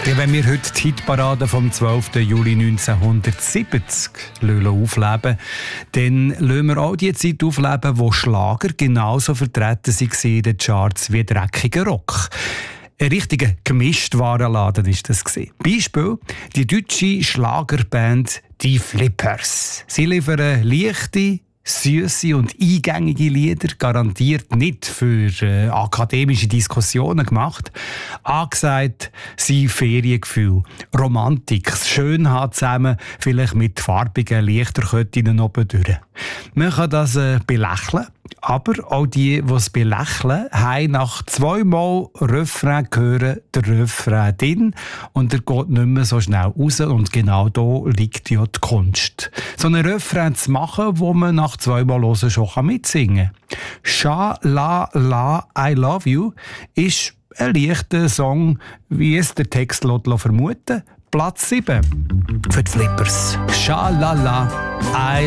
Ja, wenn wir heute die Hitparade vom 12. Juli 1970 aufleben, dann lassen wir auch die Zeit aufleben, wo Schlager genauso vertreten waren in den Charts wie dreckiger Rock. Ein richtiger Gemischtwarenladen war das. Beispiel die deutsche Schlagerband «Die Flippers». Sie liefern leichte, süsse und eingängige Lieder, garantiert nicht für akademische Diskussionen gemacht. Angesagt sind Feriengefühl, Romantik, das Schönheit zusammen, vielleicht mit farbigen Lichterketten oben durch. Man kann das belächeln, aber auch die es belächeln, haben nach 2-mal Refrain hören, der Refrain drin und er geht nicht mehr so schnell raus und genau da liegt ja die Kunst. So einen Refrain zu machen, wo man nach 2-mal hören schon mitsingen kann. «Sha la la I love you» ist ein leichter Song, wie es der Text vermuten. Platz 7 für die Flippers. «Sha la la I